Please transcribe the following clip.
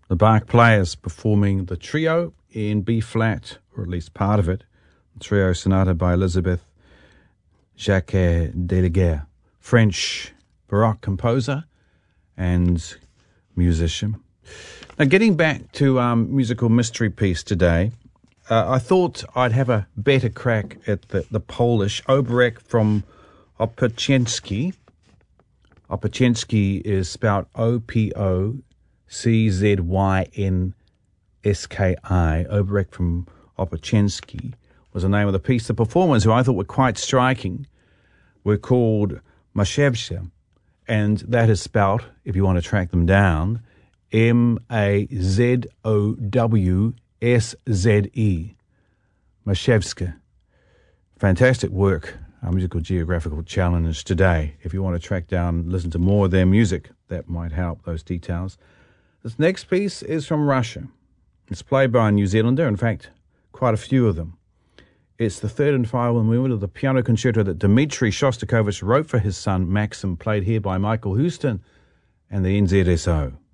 The Bach Players performing the trio in B-flat, or at least part of it. The trio sonata by Elizabeth Jacques Deleguer, French Baroque composer and musician. Now, getting back to musical mystery piece today, I thought I'd have a better crack at the Polish Oberek from Opoczenski. Opoczenski is spelled O-P-O-C-Z-Y-N-S-K-I. Oberek from Opoczenski was the name of the piece. The performers, who I thought were quite striking, were called Maszewska, and that is spelled, if you want to track them down, M-A-Z-O-W-S-Z-E. Maszewska. Fantastic work. Our musical geographical challenge today. If you want to track down, listen to more of their music, that might help, those details. This next piece is from Russia. It's played by a New Zealander, in fact, quite a few of them. It's the third and final movement of the piano concerto that Dmitri Shostakovich wrote for his son Maxim, played here by Michael Houston and the NZSO.